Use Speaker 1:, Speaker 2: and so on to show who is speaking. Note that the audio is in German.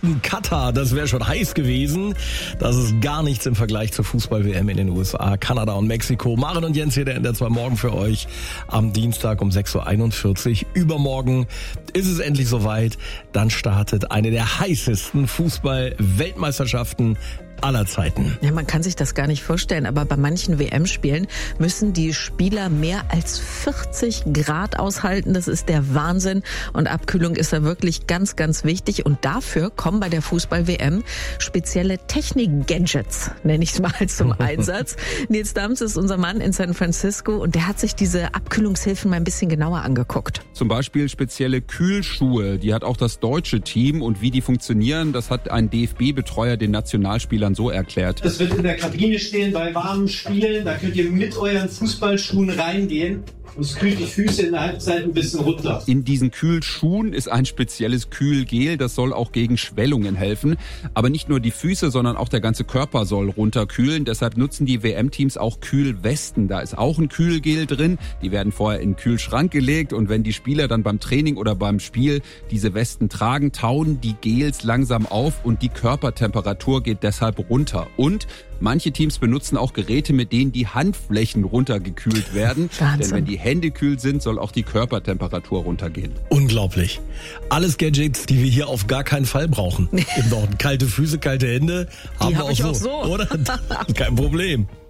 Speaker 1: Westen Katar, das wäre schon heiß gewesen. Das ist gar nichts im Vergleich zur Fußball-WM in den USA, Kanada und Mexiko. Maren und Jens hier, der NDR 2 Morgen für euch am Dienstag um 6.41 Uhr. Übermorgen ist es endlich soweit. Dann startet eine der heißesten Fußball-Weltmeisterschaften aller Zeiten.
Speaker 2: Ja, man kann sich das gar nicht vorstellen, aber bei manchen WM-Spielen müssen die Spieler mehr als 40 Grad aushalten. Das ist der Wahnsinn und Abkühlung ist da wirklich ganz, ganz wichtig und dafür kommen bei der Fußball-WM spezielle Technik-Gadgets, nenne ich es mal, zum Einsatz. Nils Dams ist unser Mann in San Francisco und der hat sich diese Abkühlungshilfen mal ein bisschen genauer angeguckt.
Speaker 3: Zum Beispiel spezielle Kühlschuhe, die hat auch das deutsche Team und wie die funktionieren, das hat ein DFB-Betreuer den Nationalspielern so erklärt.
Speaker 4: Das wird in der Kabine stehen bei warmen Spielen. Da könnt ihr mit euren Fußballschuhen reingehen. Und es kühlt die Füße in der Halbzeit ein bisschen runter.
Speaker 3: In diesen Kühlschuhen ist ein spezielles Kühlgel, das soll auch gegen Schwellungen helfen. Aber nicht nur die Füße, sondern auch der ganze Körper soll runterkühlen. Deshalb nutzen die WM-Teams auch Kühlwesten. Da ist auch ein Kühlgel drin. Die werden vorher in den Kühlschrank gelegt. Und wenn die Spieler dann beim Training oder beim Spiel diese Westen tragen, tauen die Gels langsam auf und die Körpertemperatur geht deshalb runter. Und manche Teams benutzen auch Geräte, mit denen die Handflächen runtergekühlt werden.
Speaker 2: Wahnsinn.
Speaker 3: Denn wenn die Hände kühl sind, soll auch die Körpertemperatur runtergehen.
Speaker 1: Unglaublich. Alles Gadgets, die wir hier auf gar keinen Fall brauchen. Im Norden. Kalte Füße, kalte Hände haben wir
Speaker 2: hab ich auch so.
Speaker 1: Oder? Kein Problem.